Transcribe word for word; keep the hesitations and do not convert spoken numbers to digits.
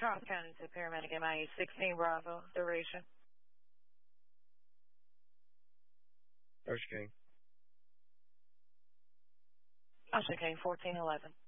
Charles County to paramedic M I A sixteen Bravo, duration. Ocean King. Ocean King fourteen eleven.